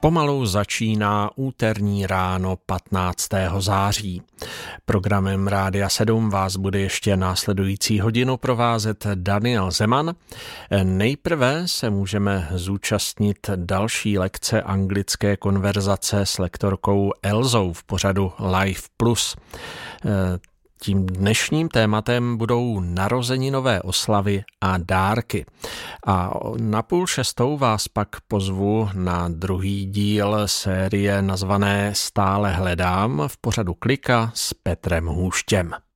Pomalu začíná úterní ráno 15. září. Programem Rádia 7 vás bude ještě následující hodinu provázet Daniel Zeman. Nejprve se můžeme zúčastnit další lekce anglické konverzace s lektorkou Elzou v pořadu Live Plus. Tím dnešním tématem budou narozeninové oslavy a dárky. A na 5:30 vás pak pozvu na druhý díl série nazvané Stále hledám v pořadu Klika s Petrem Hůštěm.